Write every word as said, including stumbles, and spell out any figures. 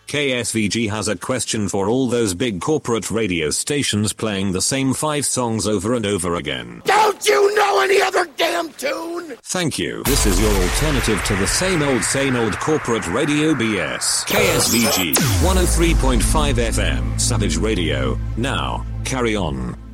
K S V G has a question for all those big corporate radio stations playing the same five songs over and over again. Don't you know any other damn tune? Thank you. This is your alternative to the same old, same old corporate radio B S. K S V G, one oh three point five F M, Savage Radio. Now, carry on.